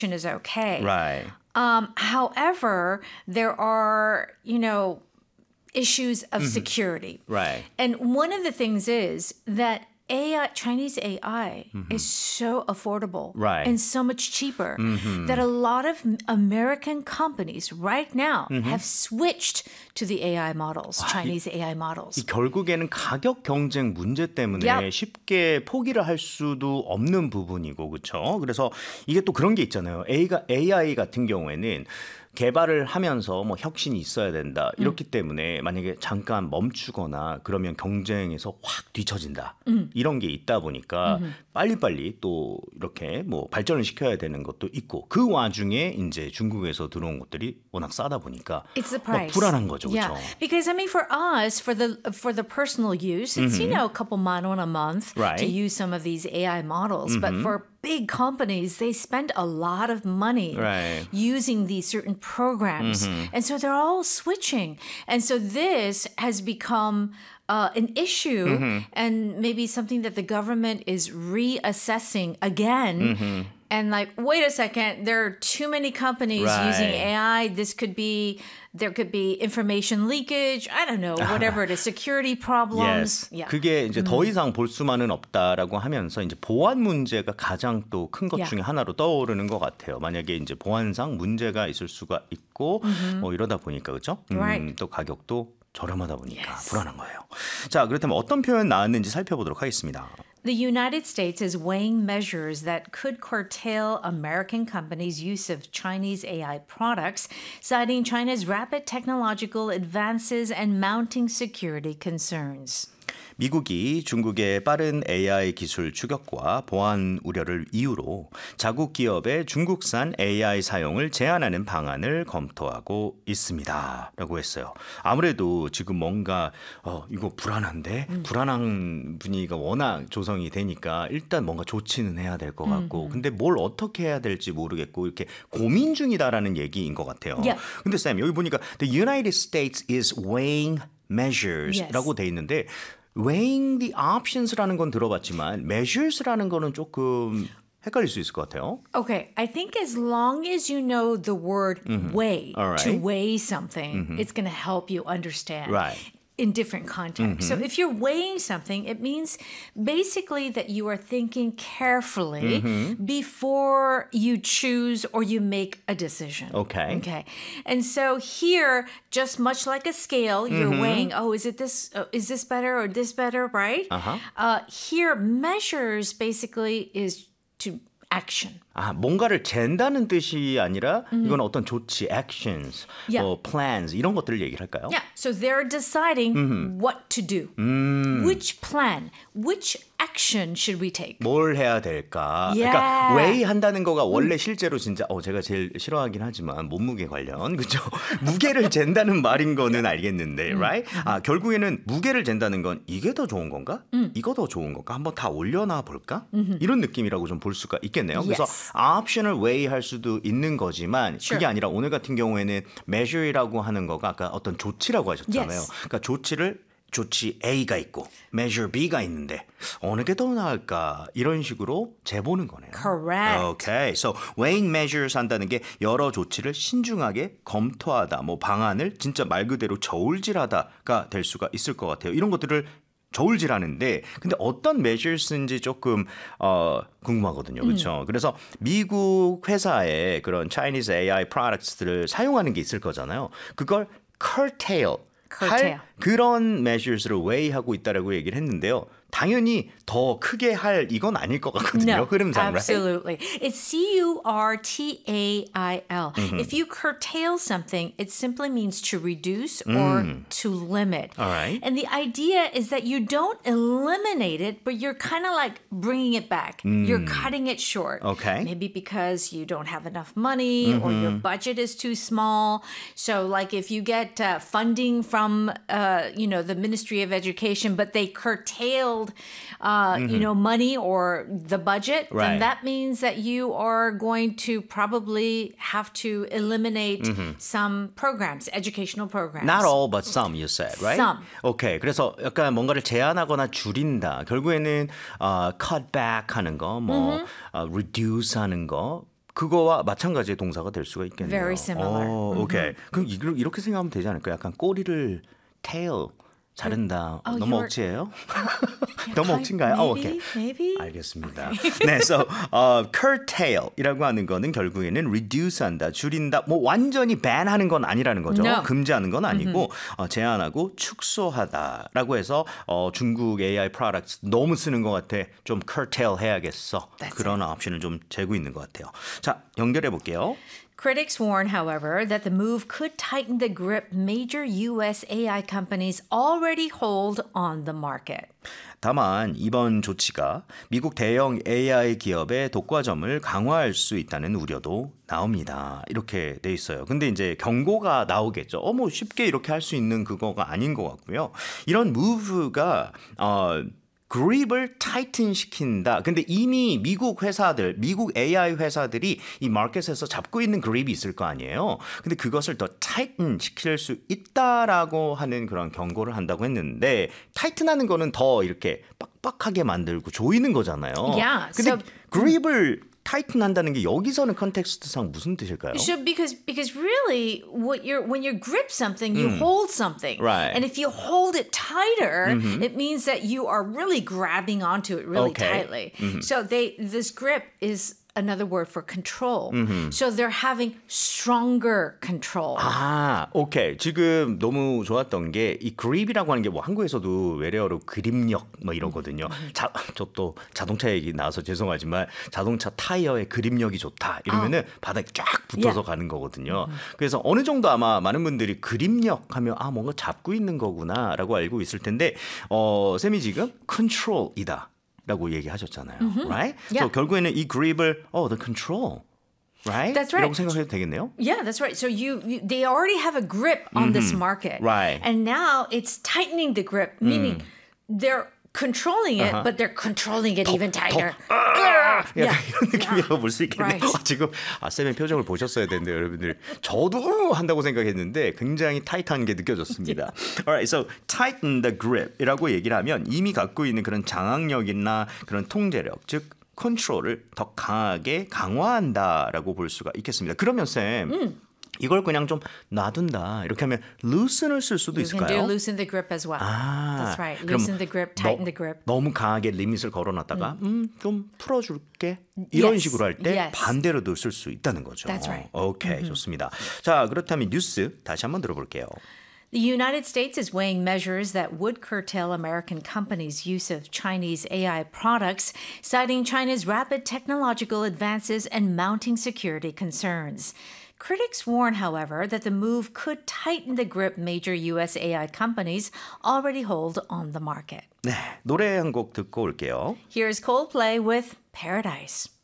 is okay. Right. However, there are, issues of security. Right. And one of the things is that Chinese AI is so affordable Right. and so much cheaper that a lot of American companies right now have switched to the AI models, Chinese AI models. 결국에는 가격 경쟁 문제 때문에 Yep. 쉽게 포기를 할 수도 없는 부분이고 그렇죠. 그래서 이게 또 그런 게 있잖아요. AI 같은 경우에는 개발을 하면서 뭐 혁신이 있어야 된다. 이렇기 때문에 만약에 잠깐 멈추거나 그러면 경쟁에서 확 뒤처진다. 이런 게 있다 보니까 빨리빨리 또 이렇게 뭐 발전을 시켜야 되는 것도 있고 그 와중에 이제 중국에서 들어온 것들이 워낙 싸다 보니까 It's the 막 price. 불안한 거죠. Yeah, 그렇죠? because I mean, for us, for the personal use, it's a couple man on a month Right. to use some of these AI models. But for big companies, they spend a lot of money Right. using these certain programs, and so they're all switching. And so this has become an issue, and maybe something that the government is reassessing again. And like, wait a second, there are too many companies using AI. There could be information leakage. I don't know, whatever it is, security problems. Yes. 그게 이제 더 이상 볼 수만은 없다라고 하면서 이제 보안 문제가 가장 또 큰 것 중에 하나로 떠오르는 것 같아요. 만약에 이제 보안상 문제가 있을 수가 있고 뭐 이러다 보니까 그렇죠? Right. 또 가격도 저렴하다 보니까 불안한 거예요. 자, 그렇다면 어떤 표현 나왔는지 살펴보도록 하겠습니다. The United States is weighing measures that could curtail American companies' use of Chinese AI products, citing China's rapid technological advances and mounting security concerns. 미국이 중국의 빠른 AI 기술 추격과 보안 우려를 이유로 자국 기업의 중국산 AI 사용을 제한하는 방안을 검토하고 있습니다. 라고 했어요. 아무래도 지금 뭔가 이거 불안한데 불안한 분위기가 워낙 조성이 되니까 일단 뭔가 조치는 해야 될 것 같고 근데 뭘 어떻게 해야 될지 모르겠고 이렇게 고민 중이다라는 얘기인 것 같아요. Yeah. 근데 쌤 여기 보니까 The United States is weighing measures라고 돼 있는데 weighing the options라는 건 들어봤지만 measures라는 거는 조금 헷갈릴 수 있을 것 같아요. Okay, I think as long as you know the word weigh, All right. to weigh something, it's going to help you understand. Right. In different contexts. So if you're weighing something, it means basically that you are thinking carefully before you choose or you make a decision. Okay. Okay. And so here, just much like a scale, you're weighing, is this better or this better, right? Here, measures basically is to action. 뭔가를 잰다는 뜻이 아니라 이건 어떤 조치, actions, Yeah. plans 이런 것들을 얘기를 할까요? Yeah, so they're deciding what to do. Which plan, which action should we take? 뭘 해야 될까? Yeah. 그러니까 weigh 한다는 거가 원래 실제로 진짜 제가 제일 싫어하긴 하지만 몸무게 관련 그죠? 무게를 잰다는 말인 거는 알겠는데, right? 결국에는 무게를 잰다는 건 이게 더 좋은 건가? 이거 더 좋은 건가? 한번 다 올려놔 볼까? 이런 느낌이라고 좀 볼 수가 있겠네요. 그래서 Yes. 옵션을 weigh 할 수도 있는 거지만 Sure. 그게 아니라 오늘 같은 경우에는 measure이라고 하는 거가 아까 어떤 조치라고 하셨잖아요. Yes. 그러니까 조치 A가 있고 measure B가 있는데 어느 게 더 나을까 이런 식으로 재보는 거네요. Correct. Okay, so weighing measures 한다는 게 여러 조치를 신중하게 검토하다, 뭐 방안을 진짜 말 그대로 저울질하다가 될 수가 있을 것 같아요. 이런 것들을 저울질하는데 근데 어떤 measures인지 조금 궁금하거든요. 그렇죠? 그래서 미국 회사의 그런 Chinese AI products들을 사용하는 게 있을 거잖아요. 그걸 curtail 할 그런 measures를 weigh하고 있다라고 얘기를 했는데요. 당연히 더 크게 할 이건 아닐 것 같거든요. No, 흐름상. absolutely. It's curtail. If you curtail something, it simply means to reduce or to limit. All right. And the idea is that you don't eliminate it, but you're kind of like bringing it back. You're cutting it short. Okay. Maybe because you don't have enough money or your budget is too small. So like if you get funding from, the Ministry of Education, but they curtailed money or the budget, Right. then that means that you are going to probably have to eliminate some programs, educational programs. Not all, but some, you said, right? Some. Okay, 그래서 약간 뭔가를 제한하거나 줄인다. 결국에는 cut back 하는 거, reduce 하는 거, 그거와 마찬가지의 동사가 될 수가 있겠네요. Very similar. 오케이. 그럼 이렇게 생각하면 되지 않을까요? 약간 꼬리를 tail 자른다. 너무 억지예요? 너무 억지인가요? Maybe. 알겠습니다. 네, so curtail이라고 하는 거는 결국에는 reduce한다, 줄인다, 뭐 완전히 ban하는 건 아니라는 거죠. No. 금지하는 건 아니고 제한하고 축소하다라고 해서 중국 AI products 너무 쓰는 것 같아. 좀 curtail 해야겠어. 그런 옵션을 좀 재고 있는 것 같아요. 자, 연결해 볼게요. Critics warn, however, that the move could tighten the grip major U.S. AI companies already hold on the market. 다만 이번 조치가 미국 대형 AI 기업의 독과점을 강화할 수 있다는 우려도 나옵니다. 이렇게 돼 있어요. 근데 이제 경고가 나오겠죠. 뭐 쉽게 이렇게 할 수 있는 그거가 아닌 것 같고요. 이런 무브가 그립을 타이튼 시킨다. 근데 이미 미국 회사들, 미국 AI 회사들이 이 마켓에서 잡고 있는 그립이 있을 거 아니에요. 근데 그것을 더 타이튼 시킬 수 있다라고 하는 그런 경고를 한다고 했는데 타이튼하는 거는 더 이렇게 빡빡하게 만들고 조이는 거잖아요. Yeah, 근데 so 그립을 타이튼 한다는 게 여기서는 컨텍스트상 무슨 뜻일까요? So because really when you grip something, you hold something. Right. And if you hold it tighter, it means that you are really grabbing onto it really tightly. So this grip is another word for control. So they're having stronger control. 오케이. 지금 너무 좋았던 게 이 그립이라고 하는 게 뭐 한국에서도 외래어로 그립력 뭐 이러거든요. 저 또 자동차 얘기 나와서 죄송하지만 자동차 타이어의 그립력이 좋다. 이러면은 바닥에 쫙 붙어서 가는 거거든요. 그래서 어느 정도 아마 많은 분들이 그립력 하면 뭔가 잡고 있는 거구나라고 알고 있을 텐데 쌤이 지금 컨트롤이다. 라고 얘기하셨잖아요. Right? Yeah. So 결국에는 이 그립을 the control. Right? That's right. 이라고 생각해도 되겠네요. Yeah, that's right. So they already have a grip on this market. Right. And now it's tightening the grip, meaning they're controlling it, but they're controlling it even tighter. 약간 이런 느낌이라고 볼 수 있겠네요. Right. 지금 쌤의 표정을 보셨어야 되는데 여러분들 저도 한다고 생각했는데 굉장히 타이트한 게 느껴졌습니다. Alright, so tighten the grip이라고 얘기를 하면 이미 갖고 있는 그런 장악력이나 그런 통제력, 즉 컨트롤을 더 강하게 강화한다라고 볼 수가 있겠습니다. 그러면 쌤 이걸 그냥 좀 놔둔다 이렇게 하면 loosen을 쓸 수도 You can 있을까요? do loosen the grip as well. That's right. Loosen the grip, tighten the grip. 너무 강하게 리밋을 걸어놨다가 좀 풀어줄게 이런 Yes. 식으로 할 때 Yes. 반대로도 쓸 수 있다는 거죠. That's right. 오케이, 좋습니다. 자, 그렇다면 뉴스 다시 한번 들어볼게요. The United States is weighing measures that would curtail American companies' use of Chinese AI products, citing China's rapid technological advances and mounting security concerns. Critics warn, however, that the move could tighten the grip major U.S. AI companies already hold on the market. 네, 노래 한 곡 듣고 올게요. Here's Coldplay with Paradise.